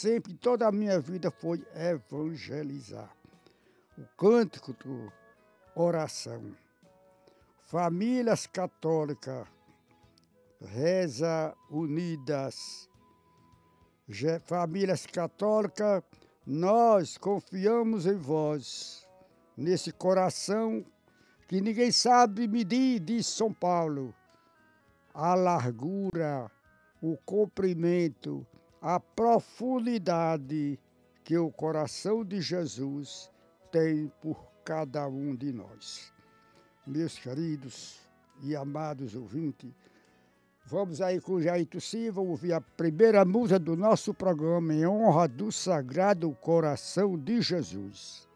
sempre, toda a minha vida foi evangelizar. O cântico do oração. Famílias católicas, reza unidas. Famílias católicas, nós confiamos em vós, nesse coração que ninguém sabe medir, diz São Paulo. A largura, o comprimento, a profundidade que o coração de Jesus tem por cada um de nós. Meus queridos e amados ouvintes, vamos aí com o Jair Silva ouvir a primeira música do nosso programa em honra do Sagrado Coração de Jesus.